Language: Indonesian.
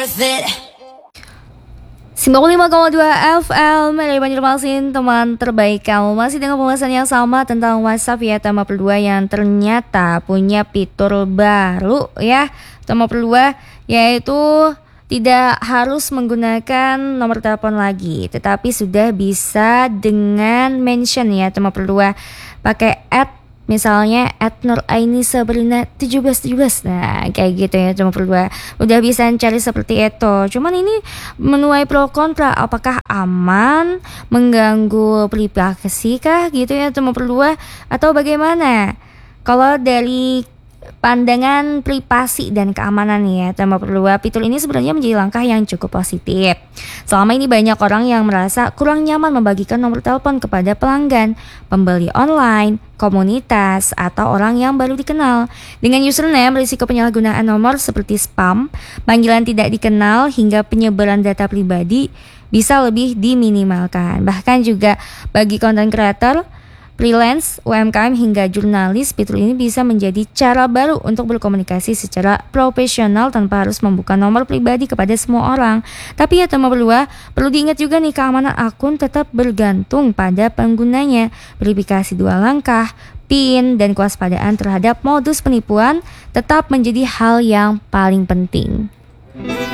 95,2 FM dari Banjarmasin, teman terbaik kamu. Masih dengan pembahasan yang sama tentang WhatsApp ya, Tama Perdua yang ternyata punya fitur baru ya, Tama Perdua, yaitu tidak harus menggunakan nomor telepon lagi, tetapi sudah bisa dengan mention ya, Tama Perdua, pakai misalnya @Nuraini Sabrina 1717. Nah, kayak gitu ya, Tama Perdua. Udah bisa cari seperti itu. Cuman ini menuai pro kontra. Apakah aman, mengganggu privasi kah gitu ya, Tama Perdua, atau bagaimana? Kalau dari pandangan privasi dan keamanan ya, Tama Perdua, fitur ini sebenarnya menjadi langkah yang cukup positif. Selama ini banyak orang yang merasa kurang nyaman membagikan nomor telepon kepada pelanggan, pembeli online, komunitas, atau orang yang baru dikenal. Dengan username, risiko penyalahgunaan nomor seperti spam, panggilan tidak dikenal, hingga penyebaran data pribadi bisa lebih diminimalkan. Bahkan juga bagi content creator, freelance, UMKM, hingga jurnalis, fitur ini bisa menjadi cara baru untuk berkomunikasi secara profesional tanpa harus membuka nomor pribadi kepada semua orang. Tapi ya, Tama Perdua, perlu diingat juga nih, keamanan akun tetap bergantung pada penggunanya. Verifikasi 2 langkah, PIN, dan kewaspadaan terhadap modus penipuan tetap menjadi hal yang paling penting.